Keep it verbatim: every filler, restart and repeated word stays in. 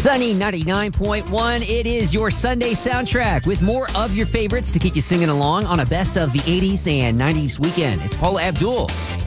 Sunny ninety-nine point one. It is your Sunday soundtrack with more of your favorites to keep you singing along on a best of the eighties and nineties weekend. It's Paula Abdul